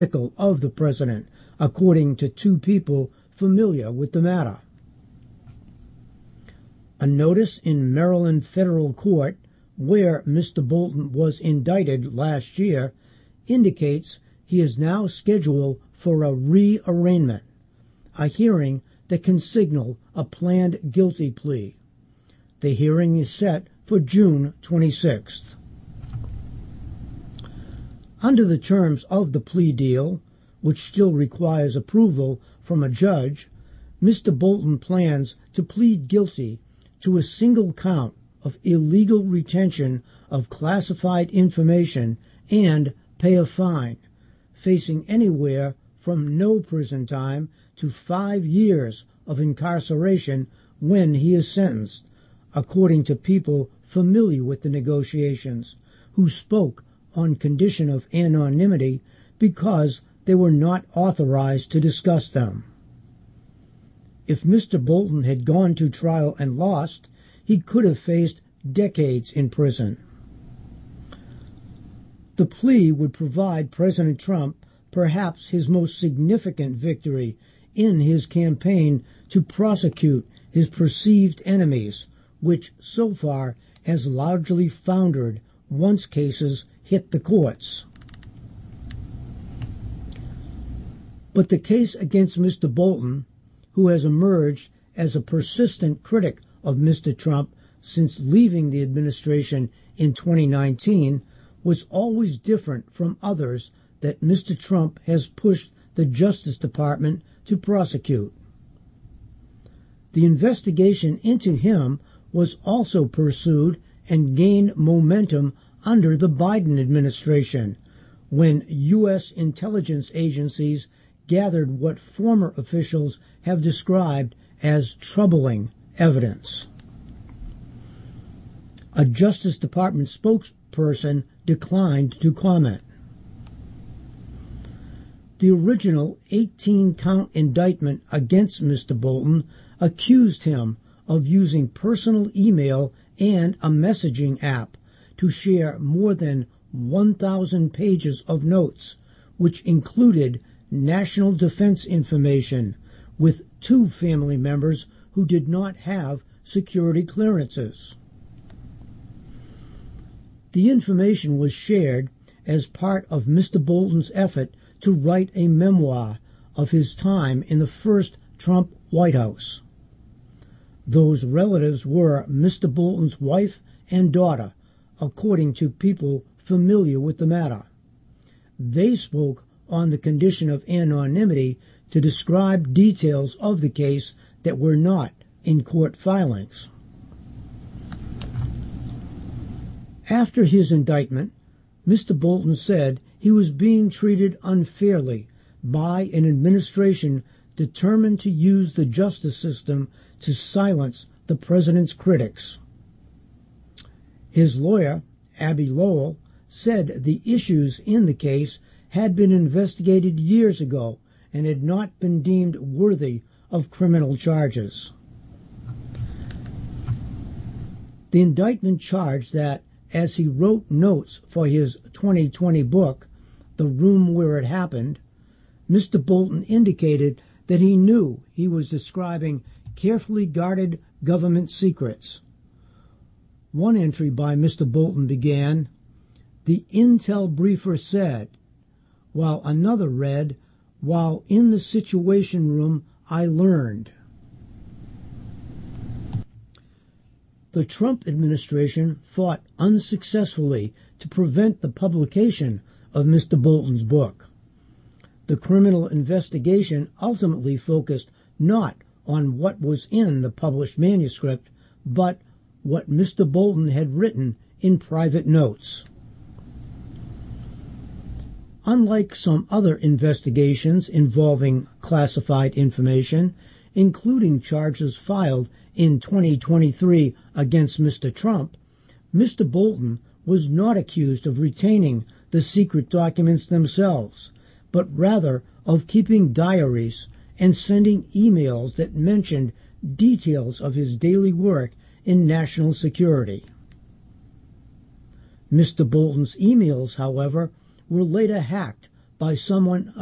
of the president, according to two people familiar with the matter. A notice in Maryland federal court, where Mr. Bolton was indicted last year, indicates he is now scheduled for a rearraignment, a hearing that can signal a planned guilty plea. The hearing is set for June 26th. Under the terms of the plea deal, which still requires approval from a judge, Mr. Bolton plans to plead guilty to a single count of illegal retention of classified information and pay a fine, facing anywhere from no prison time to 5 years of incarceration when he is sentenced, according to people familiar with the negotiations, who spoke on condition of anonymity because they were not authorized to discuss them. If Mr. Bolton had gone to trial and lost, he could have faced decades in prison. The plea would provide President Trump perhaps his most significant victory in his campaign to prosecute his perceived enemies, which so far has largely foundered once cases hit the courts. But the case against Mr. Bolton, who has emerged as a persistent critic of Mr. Trump since leaving the administration in 2019, was always different from others that Mr. Trump has pushed the Justice Department to prosecute. The investigation into him was also pursued and gained momentum under the Biden administration, when U.S. intelligence agencies gathered what former officials have described as troubling evidence. A Justice Department spokesperson declined to comment. The original 18-count indictment against Mr. Bolton accused him of using personal email and a messaging app to share more than 1,000 pages of notes, which included national defense information, with 2 family members who did not have security clearances. The information was shared as part of Mr. Bolton's effort to write a memoir of his time in the first Trump White House. Those relatives were Mr. Bolton's wife and daughter, according to people familiar with the matter. They spoke on the condition of anonymity to describe details of the case that were not in court filings. After his indictment, Mr. Bolton said he was being treated unfairly by an administration determined to use the justice system to silence the president's critics. His lawyer, Abbe Lowell, said the issues in the case had been investigated years ago and had not been deemed worthy of criminal charges. The indictment charged that, as he wrote notes for his 2020 book, The Room Where It Happened, Mr. Bolton indicated that he knew he was describing carefully guarded government secrets. One entry by Mr. Bolton began, "The intel briefer said," while another read, "While in the Situation Room, I learned." The Trump administration fought unsuccessfully to prevent the publication of Mr. Bolton's book. The criminal investigation ultimately focused not on what was in the published manuscript, but what Mr. Bolton had written in private notes. Unlike some other investigations involving classified information, including charges filed in 2023 against Mr. Trump, Mr. Bolton was not accused of retaining the secret documents themselves, but rather of keeping diaries and sending emails that mentioned details of his daily work in national security. Mr. Bolton's emails, however, were later hacked by someone